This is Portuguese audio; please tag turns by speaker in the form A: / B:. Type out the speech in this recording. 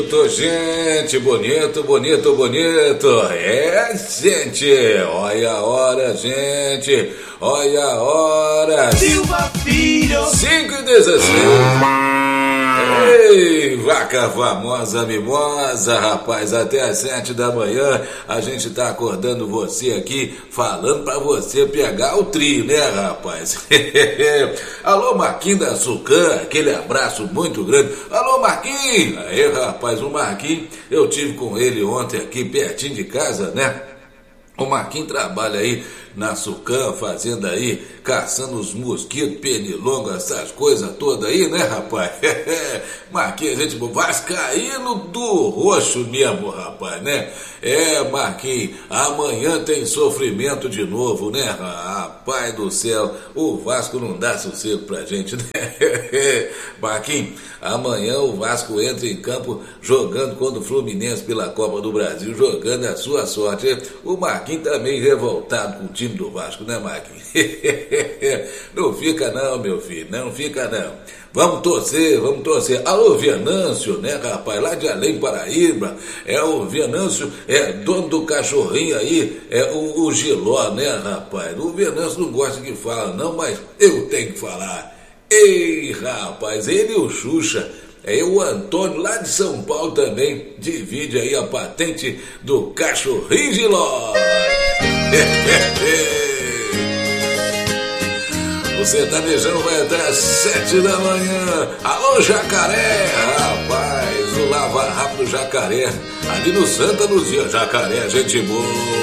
A: bonito, gente, bonito, bonito, bonito. É, gente, olha a hora, gente, olha a hora.
B: Silva Filho.
A: 5h16. Ei, vaca famosa, mimosa, rapaz, até às 7 da manhã a gente tá acordando você aqui, falando pra você pegar o trio, né, rapaz? Alô, Marquinhos da Sucan, aquele abraço muito grande. Alô, Marquinhos! Aí, rapaz, o Marquinhos, eu tive com ele ontem aqui pertinho de casa, né? O Marquinhos trabalha aí na Sucan, fazendo aí, caçando os mosquitos, pernilongo, essas coisas todas aí, né, rapaz? Marquinhos, gente, vascaíno do roxo mesmo, rapaz, né? É, Marquinhos, amanhã tem sofrimento de novo, né? Pai do céu, o Vasco não dá sossego pra gente, né? Marquinhos, amanhã o Vasco entra em campo jogando contra o Fluminense pela Copa do Brasil, jogando a sua sorte. O Marquinhos tá meio revoltado com o time do Vasco, né, Marquinhos? Não fica não, meu filho, não fica não. Vamos torcer, vamos torcer. Alô, Venâncio, né, rapaz, lá de Além Paraíba. É o Venâncio, é dono do cachorrinho aí, é o Giló, né, rapaz? O Venâncio não gosta que fala não, mas eu tenho que falar. Ei, rapaz, ele e o Xuxa. É o Antônio lá de São Paulo também divide aí a patente do cachorrinho Giló. O sertanejão vai até às 7 da manhã. Alô, Jacaré, rapaz, o Lava Rápido Jacaré, ali no Santa Luzia. Jacaré, gente boa.